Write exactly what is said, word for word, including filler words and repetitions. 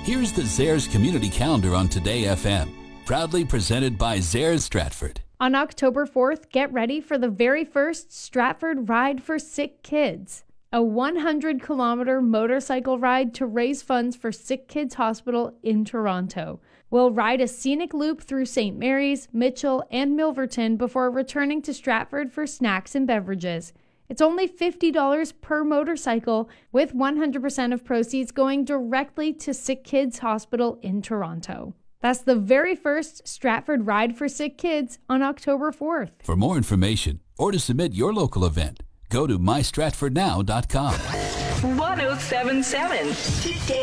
Here's the Zares Community Calendar on Today F M, proudly presented by Zares Stratford. On October fourth, get ready for the very first Stratford Ride for Sick Kids, a one hundred kilometer motorcycle ride to raise funds for Sick Kids Hospital in Toronto. We'll ride a scenic loop through Saint Mary's, Mitchell, and Milverton before returning to Stratford for snacks and beverages. It's only fifty dollars per motorcycle, with one hundred percent of proceeds going directly to Sick Kids Hospital in Toronto. That's the very first Stratford Ride for Sick Kids on October fourth. For more information or to submit your local event, go to my stratford now dot com. one oh seven point seven Today.